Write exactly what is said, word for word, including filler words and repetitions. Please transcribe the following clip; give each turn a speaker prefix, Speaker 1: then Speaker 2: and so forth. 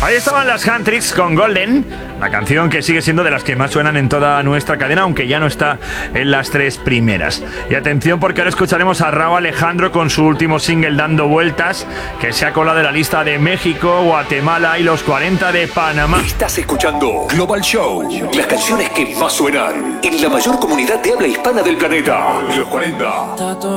Speaker 1: Ahí estaban las Huntrix con Golden, la canción que sigue siendo de las que más suenan en toda nuestra cadena, aunque ya no está en las tres primeras. Y atención, porque ahora escucharemos a Rauw Alejandro con su último single Dando Vueltas, que se ha colado de la lista de México, Guatemala y los cuarenta de Panamá.
Speaker 2: Estás escuchando Global Show, las canciones que más suenan en la mayor comunidad de habla hispana del planeta. Los cuarenta.